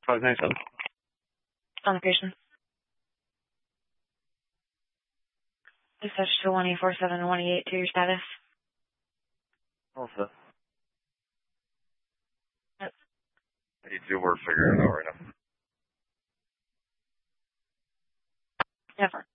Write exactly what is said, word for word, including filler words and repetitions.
five nine seven. On location. Dispatch to one eight four seven one eight eight to your status. All set. Yep. I need to do work figuring it out right now. Never.